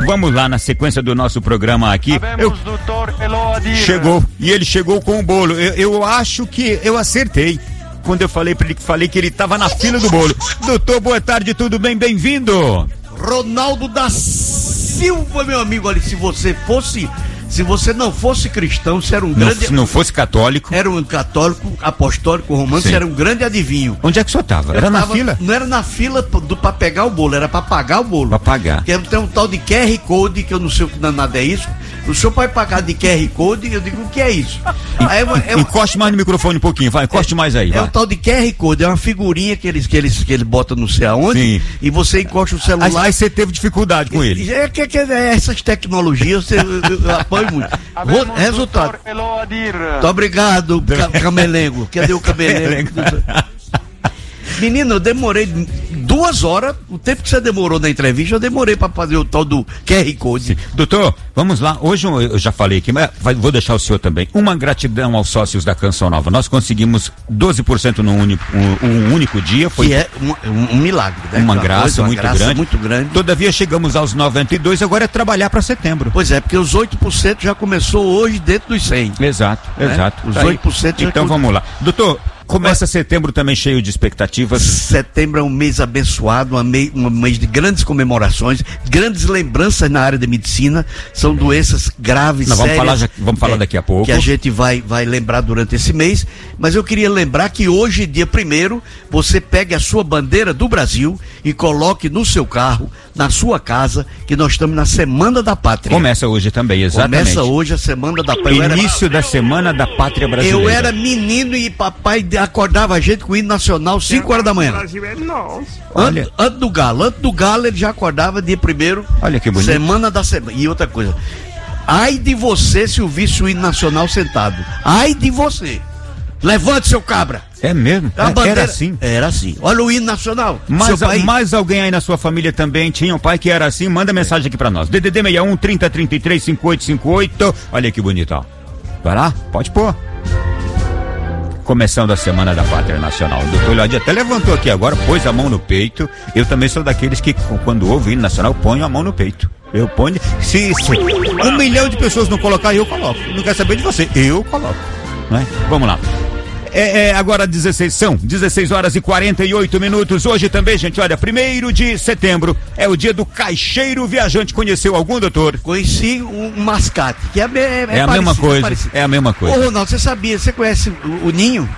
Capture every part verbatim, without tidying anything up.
vamos lá na sequência do nosso programa aqui. Eu... Chegou, e ele chegou com o bolo. Eu, eu acho que eu acertei quando eu falei para ele, falei que ele estava na fila do bolo. Doutor, boa tarde, tudo bem? Bem-vindo. Ronaldo da Silva, meu amigo, olha, se você fosse, se você não fosse cristão, você era um grande... Se não fosse católico. Era um católico, apostólico, romano, você era um grande adivinho. Onde é que o senhor estava? Era na tava, fila? Não era na fila do, pra pegar o bolo, era pra pagar o bolo. Pra pagar. Porque tem um tal de Q R Code, que eu não sei o que nada é isso. O senhor pode pagar de Q R Code, eu digo, o que é isso? Aí, é, é, encoste mais no microfone um pouquinho, vai, encoste é, mais aí. É vai. o tal de Q R Code, é uma figurinha que eles, que eles, que eles botam não sei aonde. Sim. E você encosta o celular. Aí, aí você teve dificuldade com ele. É que, que é essas tecnologias, eu, eu, eu apoio muito. Vou, resultado. Muito obrigado, Camelengo. Cadê o Camelengo? Menino, eu demorei duas horas, o tempo que você demorou na entrevista, eu demorei para fazer o tal do Q R Code. Sim. Doutor, vamos lá, hoje eu já falei aqui, mas vou deixar o senhor também. Uma gratidão aos sócios da Canção Nova. Nós conseguimos doze por cento num único, um, um único dia. Foi que é um, um, um milagre, né? Uma, uma graça, coisa, uma muito, graça grande. muito grande. Todavia chegamos aos noventa e dois, agora é trabalhar para setembro. Pois é, porque os oito por cento já começou hoje dentro dos cem. Exato, né? Exato. Os tá oito por cento já... Então vamos lá. Doutor, começa setembro também cheio de expectativas. Setembro é um mês abençoado, um mês, um mês de grandes comemorações, grandes lembranças na área de medicina. São doenças graves, Nós vamos sérias. Falar, já, vamos falar é, daqui a pouco. Que a gente vai, vai lembrar durante esse mês. Mas eu queria lembrar que hoje, dia primeiro, você pegue a sua bandeira do Brasil e coloque no seu carro, na sua casa, que nós estamos na Semana da Pátria. Começa hoje também, exatamente. Começa hoje a Semana da Pátria. Início era... da Semana da Pátria Brasileira. Eu era menino e papai acordava a gente com o hino nacional cinco horas da manhã. Brasil é nosso. Antes, antes do Galo, antes do Galo ele já acordava dia primeiro. Olha que bonito. Semana da semana. E outra coisa, ai de você se ouvisse o hino nacional sentado. Ai de você. Levante, seu cabra. É mesmo? A bandeira... Era assim? Era assim. Olha o hino nacional. Mais, a, mais alguém aí na sua família também tinha um pai que era assim? Manda mensagem aqui pra nós. D D D sessenta e um, trinta, trinta e três, cinquenta e oito, cinquenta e oito. Olha que bonito, ó. Vai lá? Pode pôr. Começando a Semana da Pátria Nacional. O doutor Leodir até levantou aqui agora, pôs a mão no peito. Eu também sou daqueles que, quando ouvo o hino nacional, ponho a mão no peito. Eu ponho. Se, se um milhão de pessoas não colocar, eu coloco. Não quero saber de você. Eu coloco. Não é? Vamos lá. É, é, agora dezesseis, são dezesseis horas e quarenta e oito minutos. Hoje também, gente, olha, primeiro de setembro é o dia do caixeiro viajante. Conheceu algum, doutor? Conheci um mascate, que é, é, é, é a parecido, mesma coisa. É, é a mesma coisa. Ô, Ronaldo, você sabia, você conhece o, o Ninho?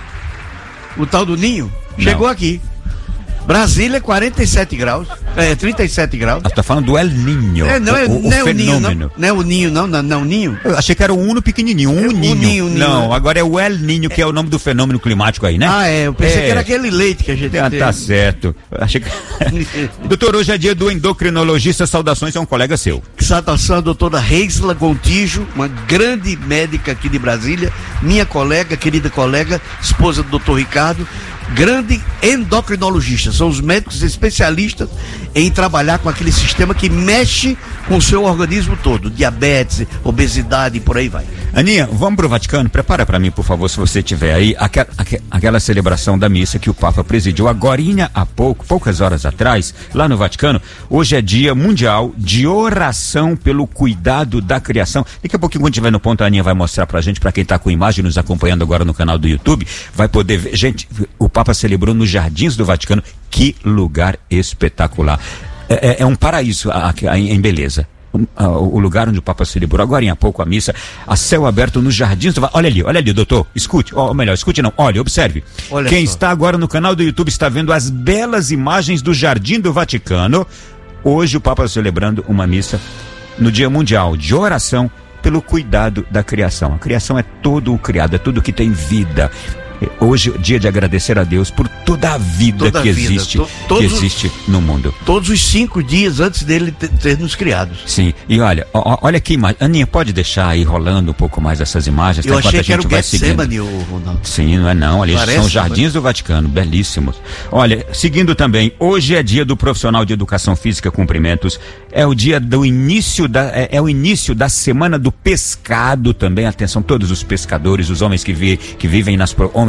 O tal do Ninho? Chegou Não. aqui. Brasília, quarenta e sete graus. É, trinta e sete graus. Ah, tá falando do El Niño. É, não é o, o, não é o o Ninho, não. fenômeno. Não é o Ninho, não, não, não, o Ninho. Eu achei que era o Uno pequenininho, um É, o ninho. Ninho, Ninho. Não, agora é o El Niño, que é o nome do fenômeno climático aí, né? Ah, é, eu pensei É. que era aquele leite que a gente Ah, tem. tá certo. Achei que... Doutor, hoje é dia do endocrinologista. Saudações a um colega seu. Saudação a doutora Reisla Gontijo, uma grande médica aqui de Brasília, minha colega, querida colega, esposa do doutor Ricardo, grande endocrinologista. São os médicos especialistas em trabalhar com aquele sistema que mexe com o seu organismo todo, diabetes, obesidade e por aí vai. Aninha, vamos pro Vaticano? Prepara para mim, por favor, se você tiver aí, aquela, aquela celebração da missa que o Papa presidiu agorinha há pouco, poucas horas atrás, lá no Vaticano. Hoje é dia mundial de oração pelo cuidado da criação. Daqui a pouquinho, quando estiver no ponto, a Aninha vai mostrar pra gente, pra quem tá com imagem nos acompanhando agora no canal do YouTube, vai poder ver. Gente, o Papa celebrou nos Jardins do Vaticano. Que lugar espetacular. É, é, é um paraíso a, a, em beleza. O, a, o lugar onde o Papa celebrou agora há pouco a missa, a céu aberto nos Jardins do Vaticano. Olha ali, olha ali, doutor, escute, ou melhor, escute não, olha, observe. Olha Quem só. Está agora no canal do YouTube está vendo as belas imagens do Jardim do Vaticano. Hoje o Papa celebrando uma missa no Dia Mundial de Oração pelo cuidado da criação. A criação é todo o criado, é tudo que tem vida. Hoje é dia de agradecer a Deus por toda a vida Toda que a vida. existe, To- que todos- existe no mundo. Todos os cinco dias antes dele ter, ter nos criado. Sim, e olha, ó, ó, olha que imagem. Aninha, pode deixar aí rolando um pouco mais essas imagens? Eu tá, enquanto achei a que era gente o vai seguindo. Getsemane, o Ronaldo. Sim, não é não, ali Parece, são os Jardins do Vaticano, belíssimos. Olha, seguindo também, hoje é dia do profissional de educação física, cumprimentos, é o dia do início da, é, é o início da semana do pescado também, atenção, todos os pescadores, os homens que, vi, que vivem nas, pro- homens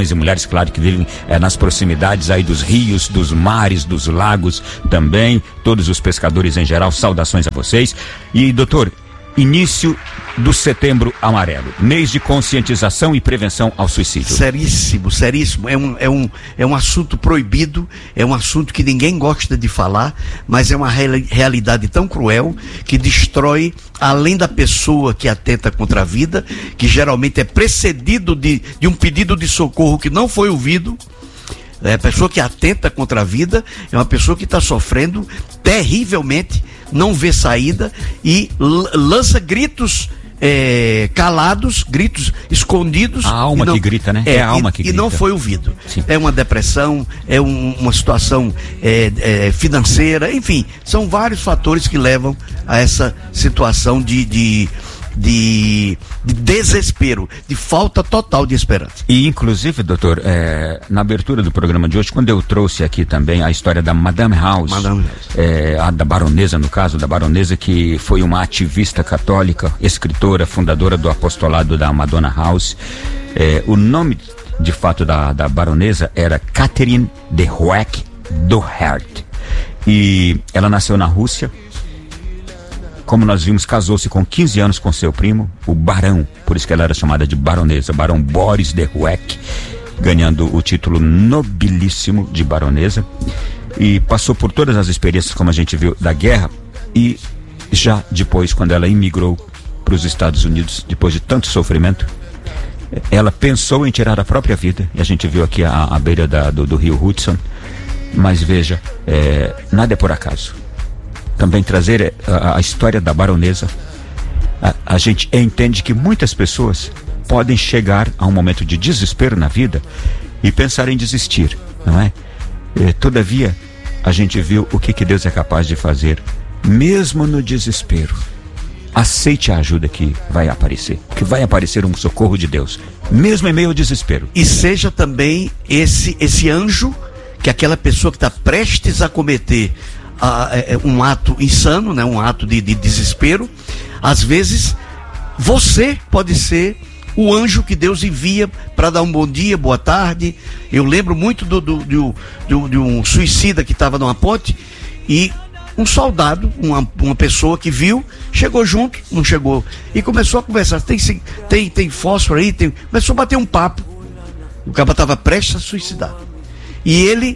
homens e mulheres, claro, que vivem é, nas proximidades aí dos rios, dos mares, dos lagos também, todos os pescadores em geral, saudações a vocês. E, doutor, início do Setembro Amarelo, mês de conscientização e prevenção ao suicídio. Seríssimo, seríssimo. É um, é um, é um assunto proibido, é um assunto que ninguém gosta de falar, mas é uma reali- realidade tão cruel que destrói, além da pessoa que atenta contra a vida, que geralmente é precedido de, de um pedido de socorro que não foi ouvido. É a pessoa que atenta contra a vida, é uma pessoa que está sofrendo terrivelmente, não vê saída e l- lança gritos é, calados, gritos escondidos. A alma não, que grita, né? É, é a alma e, que e grita. E não foi ouvido. Sim. É uma depressão, é um, uma situação é, é, financeira, enfim, são vários fatores que levam a essa situação de... de De, de desespero, de falta total de esperança. E inclusive, doutor, é, na abertura do programa de hoje, quando eu trouxe aqui também a história da Madame House, Madame House. É, a da baronesa, no caso, da baronesa, que foi uma ativista católica, escritora, fundadora do apostolado da Madonna House. É, o nome, de fato, da, da baronesa era Catherine de Hoek Doherty. E ela nasceu na Rússia. Como nós vimos, casou-se com quinze anos com seu primo, o barão, por isso que ela era chamada de baronesa, barão Boris de Hoek, ganhando o título nobilíssimo de baronesa, e passou por todas as experiências, como a gente viu, da guerra, e já depois, quando ela imigrou para os Estados Unidos, depois de tanto sofrimento, ela pensou em tirar a própria vida, e a gente viu aqui a, a beira da, do, do rio Hudson, mas veja, é, nada é por acaso. Também trazer a, a história da baronesa, a, a gente entende que muitas pessoas podem chegar a um momento de desespero na vida e pensar em desistir, não é? E, todavia, a gente viu o que, que Deus é capaz de fazer, mesmo no desespero. Aceite a ajuda que vai aparecer, que vai aparecer um socorro de Deus, mesmo em meio ao desespero. E seja também esse, esse anjo que aquela pessoa que está prestes a cometer Uh, é, um ato insano, né? Um ato de, de desespero. Às vezes você pode ser o anjo que Deus envia para dar um bom dia, boa tarde. Eu lembro muito do, do, do, do, de um suicida que estava numa ponte e um soldado, uma, uma pessoa que viu, chegou junto, não chegou, e começou a conversar. Tem, tem, tem fósforo aí, tem... começou a bater um papo. O cara estava prestes a suicidar e ele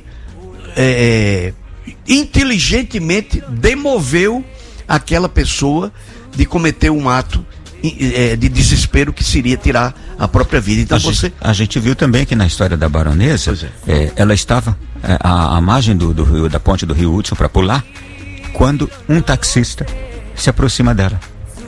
é, inteligentemente demoveu aquela pessoa de cometer um ato é, de desespero que seria tirar a própria vida. Então a, você... gente, a gente viu também que na história da baronesa, é. É, ela estava é, à, à margem do, do rio, da ponte do rio Hudson para pular, quando um taxista se aproxima dela.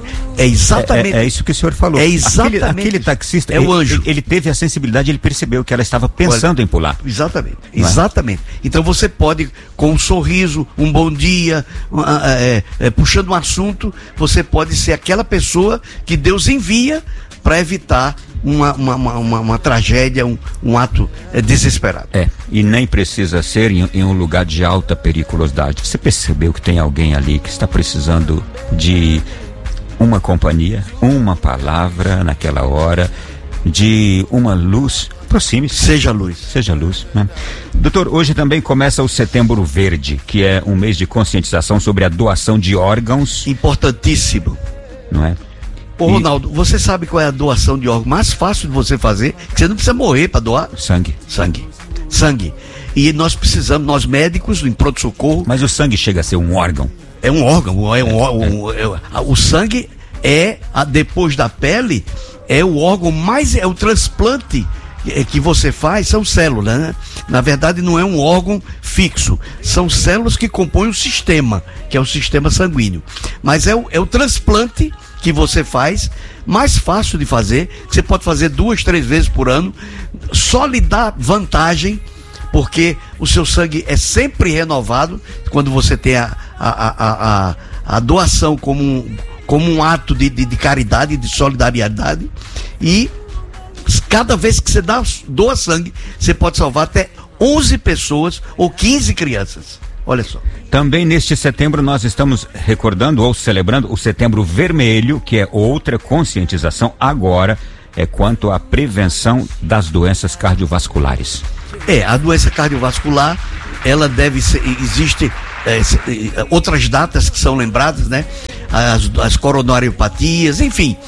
É exatamente. É, é, é isso que o senhor falou. É exatamente. Aquele, aquele taxista, é o anjo. Ele, ele teve a sensibilidade, ele percebeu que ela estava pensando Olha, em pular. Exatamente. Exatamente. É? Então você pode, com um sorriso, um bom dia, uh, é, é, puxando um assunto, você pode ser aquela pessoa que Deus envia para evitar uma, uma, uma, uma tragédia, um, um ato é, desesperado. É, e nem precisa ser em, em um lugar de alta periculosidade. Você percebeu que tem alguém ali que está precisando de uma companhia, uma palavra naquela hora, de uma luz? Aproxime-se. Seja luz. Seja luz, né? Doutor, hoje também começa o Setembro Verde, que é um mês de conscientização sobre a doação de órgãos. Importantíssimo. Não é? Ô, Ronaldo, você sabe qual é a doação de órgão mais fácil de você fazer? Que você não precisa morrer para doar? Sangue. Sangue. Sangue. E nós precisamos, nós médicos, em pronto-socorro... Mas o sangue chega a ser um órgão? É um órgão. É um, é, um, é, é, o sangue é, a, depois da pele, é o órgão mais... É o transplante que, que você faz, são células, né? Na verdade, não é um órgão fixo. São células que compõem o sistema, que é o sistema sanguíneo. Mas é o, é o transplante que você faz, mais fácil de fazer, que você pode fazer duas, três vezes por ano, só lhe dá vantagem, porque o seu sangue é sempre renovado, quando você tem a, a, a, a, a doação como um, como um ato de, de, de caridade, de solidariedade, e cada vez que você dá, doa sangue, você pode salvar até onze pessoas ou quinze crianças. Olha só. Também neste setembro nós estamos recordando ou celebrando o Setembro Vermelho, que é outra conscientização agora é quanto à prevenção das doenças cardiovasculares. É, a doença cardiovascular, ela deve ser, existe é, outras datas que são lembradas, né? As, as coronariopatias, enfim.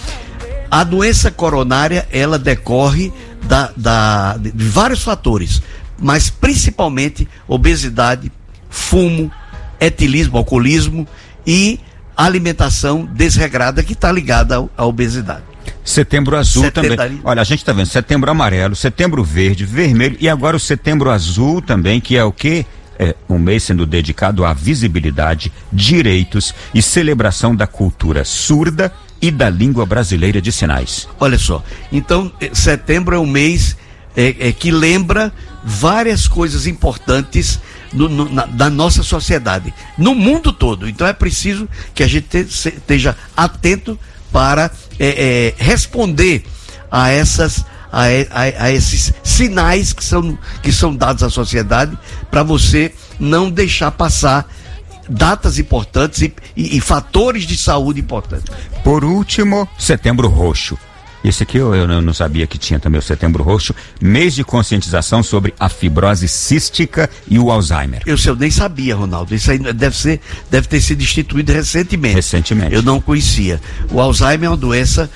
A doença coronária, ela decorre da, da, de vários fatores, mas principalmente obesidade, fumo, etilismo, alcoolismo e alimentação desregrada que está ligada à obesidade. Setembro azul Setembro também. ali. Olha, a gente está vendo setembro amarelo, setembro verde, vermelho e agora o setembro azul também, que é o quê? É um mês sendo dedicado à visibilidade, direitos e celebração da cultura surda e da língua brasileira de sinais. Olha só, então setembro é um mês é, é, que lembra várias coisas importantes no, no, na, da nossa sociedade, no mundo todo. Então é preciso que a gente te, se, esteja atento para é, é, responder a essas a, a, a esses sinais que são, que são dados à sociedade, para você não deixar passar datas importantes e, e, e fatores de saúde importantes. Por último, setembro roxo. Esse aqui eu, eu não sabia que tinha também o setembro roxo, mês de conscientização sobre a fibrose cística e o Alzheimer. Eu, eu nem sabia, Ronaldo, isso aí deve, ser, deve ter sido instituído recentemente. Recentemente. Eu não conhecia. O Alzheimer é uma doença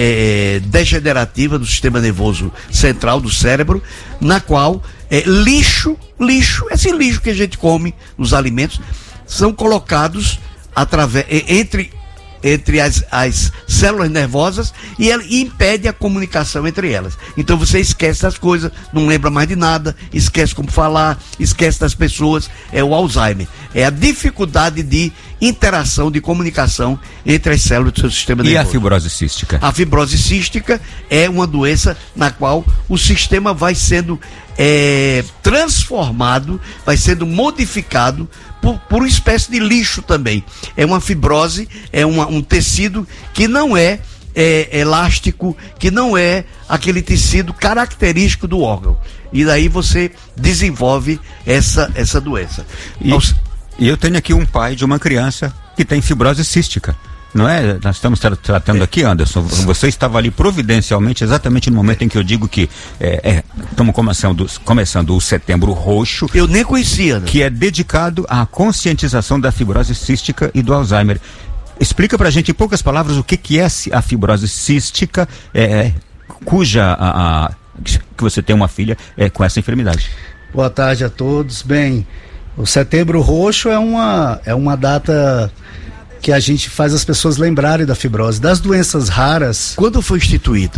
é, degenerativa do sistema nervoso central do cérebro, na qual é, lixo, lixo, esse lixo que a gente come nos alimentos, são colocados através, entre entre as, as células nervosas e ela e impede a comunicação entre elas. Então você esquece das coisas, não lembra mais de nada, esquece como falar, esquece das pessoas. É o Alzheimer. É a dificuldade de interação, de comunicação entre as células do seu sistema nervoso. E a fibrose cística? A fibrose cística é uma doença na qual o sistema vai sendo é, transformado, vai sendo modificado Por, por uma espécie de lixo também. É uma fibrose, é uma, um tecido que não é, é elástico, que não é aquele tecido característico do órgão. E daí você desenvolve essa, essa doença. E, Aos... e eu tenho aqui um pai de uma criança que tem fibrose cística. Não é? Nós estamos tra tratando é. aqui, Anderson, você estava ali providencialmente, exatamente no momento em que eu digo que é, é, estamos começando, começando o setembro roxo. Eu nem conhecia, né? Que é dedicado à conscientização da fibrose cística e do Alzheimer. Explica pra gente em poucas palavras o que, que é a fibrose cística, é, cuja a, a, que você tem uma filha é, com essa enfermidade. Boa tarde a todos. Bem, o setembro roxo é uma, é uma data que a gente faz as pessoas lembrarem da fibrose, das doenças raras. Quando foi instituído?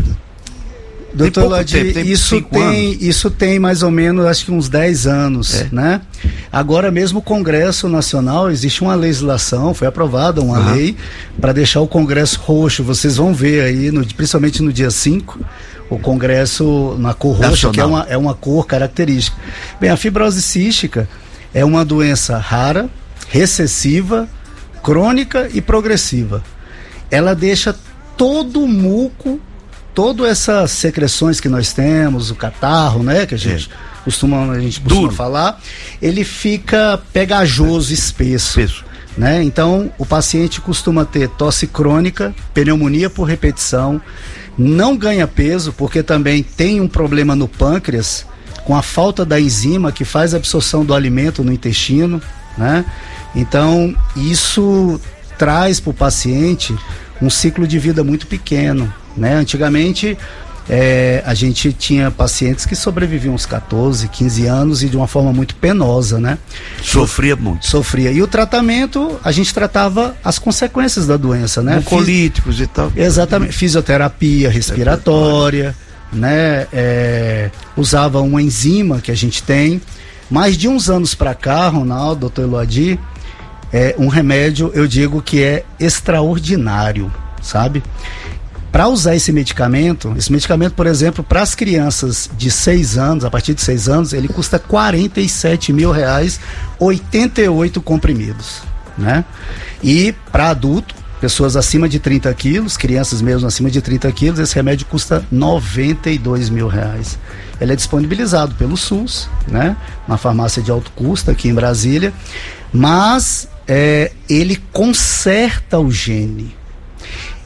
Doutor Lodi, isso tem, isso tem mais ou menos, acho que uns dez anos, é. né? Agora mesmo o Congresso Nacional, existe uma legislação, foi aprovada uma uhum. lei para deixar o Congresso roxo. Vocês vão ver aí, no, principalmente no dia cinco, o Congresso na cor roxa, que é uma, é uma cor característica. Bem, a fibrose cística é uma doença rara, recessiva, crônica e progressiva. Ela deixa todo o muco, todas essas secreções que nós temos, o catarro, né, que a gente é. costuma, a gente costuma falar, ele fica pegajoso, espesso, espesso, né? Então, o paciente costuma ter tosse crônica, pneumonia por repetição, não ganha peso, porque também tem um problema no pâncreas, com a falta da enzima que faz a absorção do alimento no intestino, né? Então, isso traz para o paciente um ciclo de vida muito pequeno, né? Antigamente, é, a gente tinha pacientes que sobreviviam uns catorze, quinze anos e de uma forma muito penosa, né? Sofria muito. Sofria. E o tratamento, a gente tratava as consequências da doença, né? Mucolíticos e tal. Exatamente. Fisioterapia respiratória, né? É, usava uma enzima que a gente tem. Mas de uns anos para cá, Ronaldo, doutor Eloadi, é um remédio, eu digo que é extraordinário, sabe? Para usar esse medicamento, esse medicamento, por exemplo, para as crianças de seis anos, a partir de seis anos, ele custa quarenta e sete mil reais, oitenta e oito comprimidos, né? E para adulto, pessoas acima de trinta quilos, crianças mesmo acima de trinta quilos, esse remédio custa noventa e dois mil reais. Ele é disponibilizado pelo SUS, né? Na farmácia de alto custo aqui em Brasília, mas é, ele conserta o gene.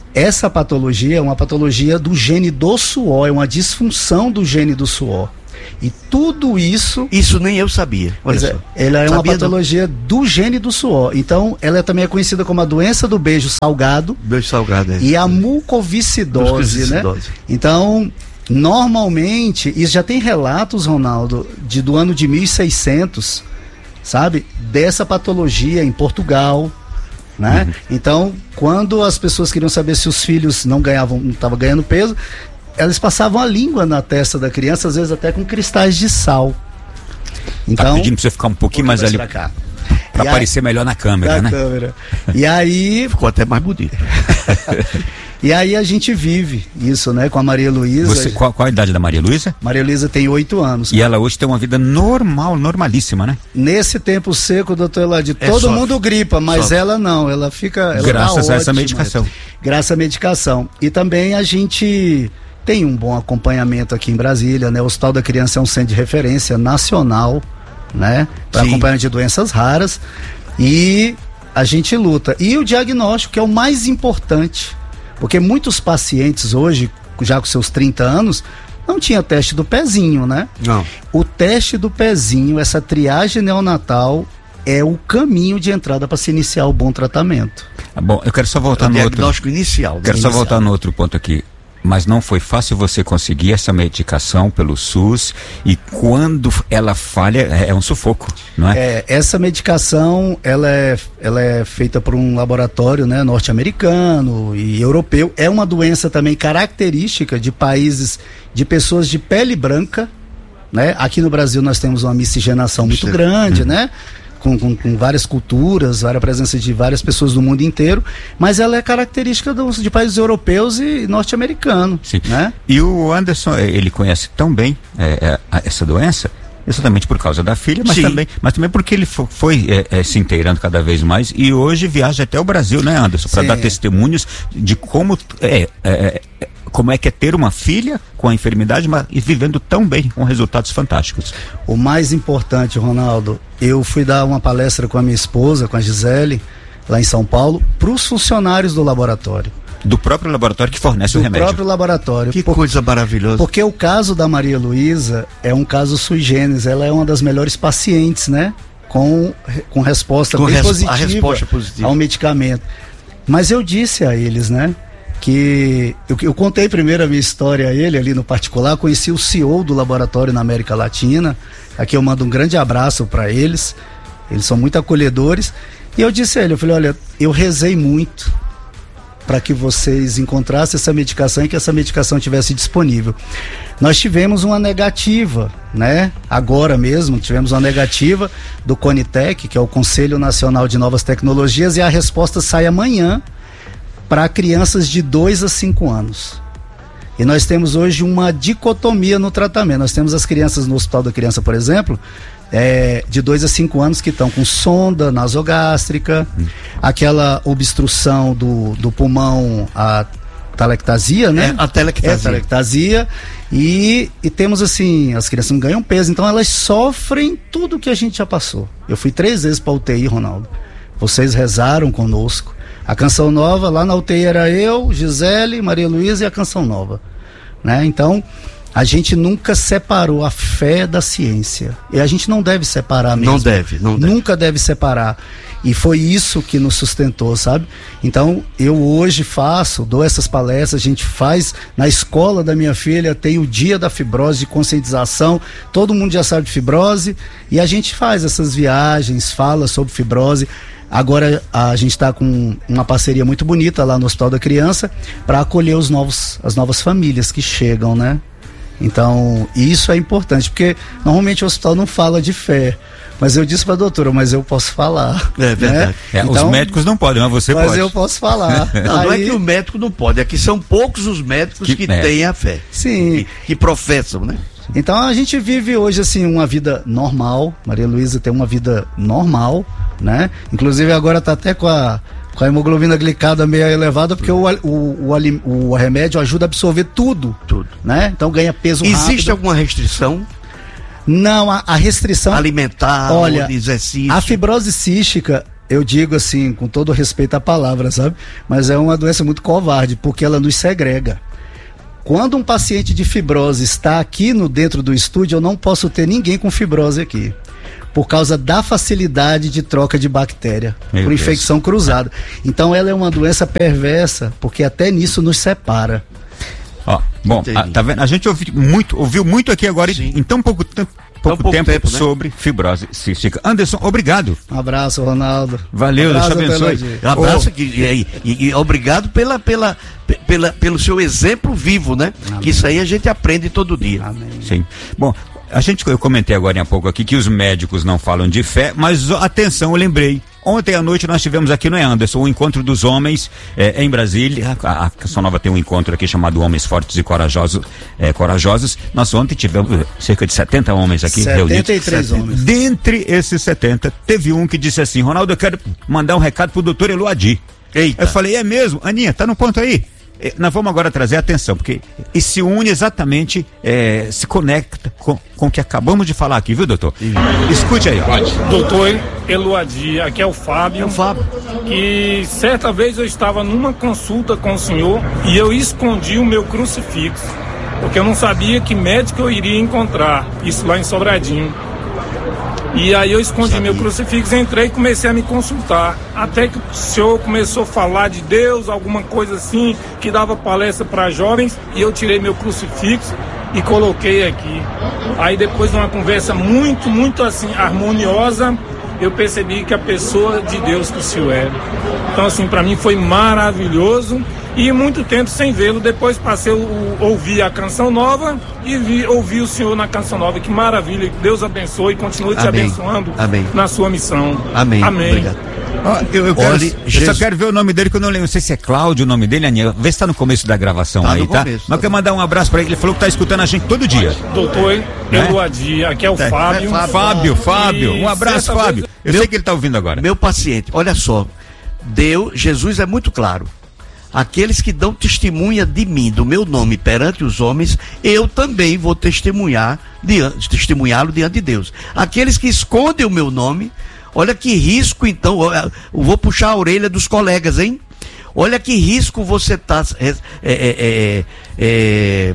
essa patologia é uma patologia do gene do suor, é uma disfunção do gene do suor. E tudo isso... Isso nem eu sabia. Olha é, só. Ela é sabia uma patologia não. do gene do suor. Então, ela também é conhecida como a doença do beijo salgado. Beijo salgado, é. E a mucoviscidose, mucoviscidose, né? Então, normalmente, isso já tem relatos, Ronaldo, de, do ano de mil e seiscentos, sabe? Dessa patologia em Portugal, né? Uhum. Então, quando as pessoas queriam saber se os filhos não ganhavam, não estavam ganhando peso, elas passavam a língua na testa da criança, às vezes até com cristais de sal. Então, tá pedindo pra você ficar um pouquinho um mais ali pra, cá. pra aparecer aí, melhor na câmera, na né? Câmera. E aí... Ficou até mais bonito. E aí a gente vive isso, né? Com a Maria Luísa. Você, qual, qual a idade da Maria Luísa? Maria Luísa tem oito anos. E cara. Ela hoje tem uma vida normal, normalíssima, né? Nesse tempo seco, doutor Eladio, é todo sofre. mundo gripa, mas sofre. ela não, ela fica... Ela Graças tá a essa ótima, medicação. Graças à medicação. E também a gente... tem um bom acompanhamento aqui em Brasília, né? O Hospital da Criança é um centro de referência nacional, né? Para acompanhamento de doenças raras. E a gente luta. E o diagnóstico, que é o mais importante, porque muitos pacientes hoje, já com seus trinta anos, não tinha teste do pezinho, né? Não. O teste do pezinho, essa triagem neonatal, é o caminho de entrada para se iniciar o bom tratamento. Ah, bom, eu quero só voltar é no outro... diagnóstico inicial. Quero inicial. só voltar no outro ponto aqui. Mas não foi fácil você conseguir essa medicação pelo SUS, e quando ela falha é um sufoco, não é? É, essa medicação ela é, ela é feita por um laboratório, né, norte-americano e europeu. É uma doença também característica de países de pessoas de pele branca, né? Aqui no Brasil nós temos uma miscigenação muito Sim. grande, hum. né? Com, com, com várias culturas, várias presença de várias pessoas do mundo inteiro, mas ela é característica dos, de países europeus e norte-americanos. Sim. Né? E o Anderson, ele conhece tão bem é, é, essa doença, exatamente por causa da filha, mas, também, mas também porque ele foi, foi é, é, se inteirando cada vez mais, e hoje viaja até o Brasil, né, Anderson, para dar testemunhos de como é, é, é como é que é ter uma filha com a enfermidade, mas e vivendo tão bem, com resultados fantásticos. O mais importante, Ronaldo, eu fui dar uma palestra com a minha esposa, com a Gisele, lá em São Paulo, para os funcionários do laboratório. Do próprio laboratório que fornece do o remédio. Do próprio laboratório. Que por, coisa maravilhosa. Porque o caso da Maria Luísa é um caso sui generis, ela é uma das melhores pacientes, né? Com, com resposta com bem res, positiva, a resposta positiva ao medicamento. Mas eu disse a eles, né? Que eu, eu contei primeiro a minha história a ele ali no particular, conheci o C E O do laboratório na América Latina, aqui eu mando um grande abraço para eles, eles são muito acolhedores, e eu disse a ele, eu falei, olha, eu rezei muito para que vocês encontrassem essa medicação e que essa medicação estivesse disponível. Nós tivemos uma negativa, né? Agora mesmo tivemos uma negativa do CONITEC, que é o Conselho Nacional de Novas Tecnologias, e a resposta sai amanhã para crianças de dois a cinco anos. E nós temos hoje uma dicotomia no tratamento. Nós temos as crianças no Hospital da Criança, por exemplo, é, de dois a cinco anos que estão com sonda nasogástrica, hum. aquela obstrução do, do pulmão, a talectasia, né? É, a telectasia. É, a telectasia. E, e temos assim, as crianças não ganham peso, então elas sofrem tudo que a gente já passou. Eu fui três vezes para a U T I, Ronaldo. Vocês rezaram conosco. A Canção Nova, lá na U T I era eu, Gisele, Maria Luísa e a Canção Nova, né? Então, a gente nunca separou a fé da ciência. E a gente não deve separar mesmo. Não deve, não deve. Nunca deve separar. E foi isso que nos sustentou, sabe? Então, eu hoje faço, dou essas palestras, a gente faz, na escola da minha filha, tem o dia da fibrose, de conscientização, todo mundo já sabe de fibrose, e a gente faz essas viagens, fala sobre fibrose. Agora a gente está com uma parceria muito bonita lá no Hospital da Criança para acolher os novos, as novas famílias que chegam, né? Então, isso é importante, porque normalmente o hospital não fala de fé. Mas eu disse para a doutora, mas eu posso falar. É verdade. Né? É, então, os médicos não podem, mas você mas pode. Mas eu posso falar. Não, Aí... não é que o médico não pode, é que são poucos os médicos que, que é. têm a fé. Sim. Que, que professam, né? Então a gente vive hoje assim uma vida normal. Maria Luísa tem uma vida normal, né? Inclusive agora está até com a, com a hemoglobina glicada meio elevada, porque o, o, o, o remédio ajuda a absorver tudo, tudo, né? Então ganha peso rápido. Existe alguma restrição? Não, a, a restrição alimentar, olha, de exercício. A fibrose cística, eu digo assim, com todo respeito à palavra, sabe? Mas é uma doença muito covarde, porque ela nos segrega. Quando um paciente de fibrose está aqui no dentro do estúdio, eu não posso ter ninguém com fibrose aqui, por causa da facilidade de troca de bactéria, Meu por infecção Deus. cruzada. Então ela é uma doença perversa, porque até nisso nos separa. Ó, bom, a, tá vendo? A gente ouviu muito, ouviu muito aqui agora em, em tão pouco tempo. Pouco, pouco tempo, tempo né? sobre fibrose cística. Anderson, obrigado. Um abraço, Ronaldo. Valeu, um abraço, Deus te abençoe. Um abraço oh. e, e, e obrigado pela, pela, pela, pelo seu exemplo vivo, né? Amém. Que isso aí a gente aprende todo dia. Amém. Sim. Bom, a gente, eu comentei agora há pouco aqui que os médicos não falam de fé, mas atenção, eu lembrei. Ontem à noite nós tivemos aqui no Anderson o encontro dos homens é, em Brasília. A, a Canção Nova tem um encontro aqui chamado Homens Fortes e Corajosos. É, corajosos. Nós ontem tivemos cerca de setenta homens aqui reunidos. setenta e três homens. Dentre esses setenta, teve um que disse assim: Ronaldo, eu quero mandar um recado pro doutor Eloadi. Eita. Eu falei, é mesmo? Aninha, tá no ponto aí? Nós vamos agora trazer atenção, porque e se une exatamente, é, se conecta com, com o que acabamos de falar aqui, viu, doutor? Uhum. Escute aí. Pode. Doutor Eloadi, aqui é o Fábio. É o Fábio. Que certa vez eu estava numa consulta com o senhor e eu escondi o meu crucifixo, porque eu não sabia que médico eu iria encontrar, isso lá em Sobradinho. E aí eu escondi meu crucifixo, entrei e comecei a me consultar. Até que o senhor começou a falar de Deus, alguma coisa assim, que dava palestra para jovens, e eu tirei meu crucifixo e coloquei aqui. Aí depois de uma conversa muito, muito assim, harmoniosa, eu percebi que a pessoa de Deus que o senhor era. Então assim, para mim foi maravilhoso. E muito tempo sem vê-lo, depois passei a ouvir a Canção Nova e vi, ouvi o senhor na Canção Nova. Que maravilha, que Deus abençoe e continue te Amém. abençoando Amém. na sua missão. Amém. Amém. Obrigado. Oh, eu, eu, quero, Olhe, eu só quero ver o nome dele, que eu não lembro. Não sei se é Cláudio o nome dele, Aninha. Vê se tá no começo da gravação tá aí, tá? Começo, Mas eu quero mandar um abraço pra ele. Ele falou que tá escutando a gente todo dia. Doutor Eloadi, aqui é o é. Fábio. É, Fábio, Fábio. Fábio. Um abraço, Fábio. Vez... Eu meu, sei que ele tá ouvindo agora. Meu paciente, olha só. Deus, Jesus é muito claro. Aqueles que dão testemunha de mim, do meu nome perante os homens, eu também vou testemunhar diante, testemunhá-lo diante de Deus. Aqueles que escondem o meu nome, olha que risco então, eu vou puxar a orelha dos colegas, hein? Olha que risco você está é, é, é, é,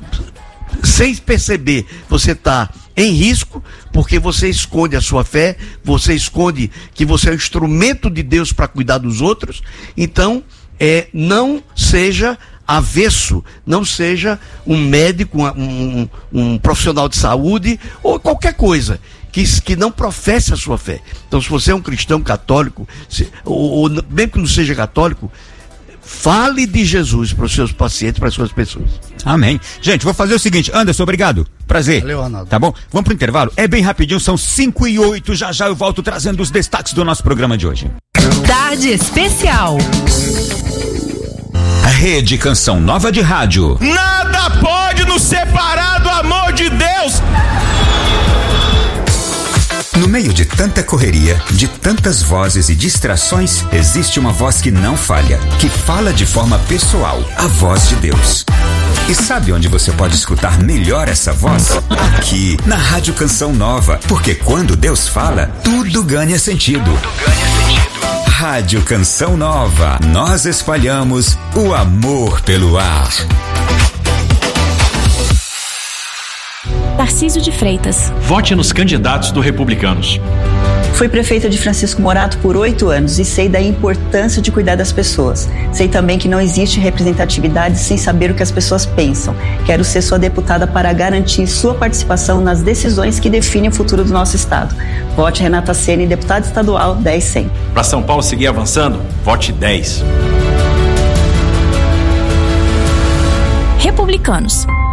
sem perceber, você está em risco, porque você esconde a sua fé, você esconde que você é um instrumento de Deus para cuidar dos outros. Então, É, não seja avesso, não seja um médico, um, um, um profissional de saúde ou qualquer coisa que, que não professe a sua fé. Então, se você é um cristão católico, se, ou, ou mesmo que não seja católico, fale de Jesus para os seus pacientes, para as suas pessoas. Amém. Gente, vou fazer o seguinte, Anderson, obrigado. Prazer. Valeu, Ronaldo. Tá bom? Vamos pro intervalo? É bem rapidinho, são cinco e oito. Já já eu volto trazendo os destaques do nosso programa de hoje. Tarde Especial. A Rede Canção Nova de Rádio. Nada pode nos separar do amor de Deus. No meio de tanta correria, de tantas vozes e distrações, existe uma voz que não falha, que fala de forma pessoal, a voz de Deus. E sabe onde você pode escutar melhor essa voz? Aqui, na Rádio Canção Nova, porque quando Deus fala, tudo ganha sentido. Tudo ganha sentido. Rádio Canção Nova, nós espalhamos o amor pelo ar. Tarcísio de Freitas. Vote nos candidatos do Republicanos. Fui prefeita de Francisco Morato por oito anos e sei da importância de cuidar das pessoas. Sei também que não existe representatividade sem saber o que as pessoas pensam. Quero ser sua deputada para garantir sua participação nas decisões que definem o futuro do nosso estado. Vote Renata Ceni, deputada estadual dez cem. Para São Paulo seguir avançando, vote dez. Republicanos.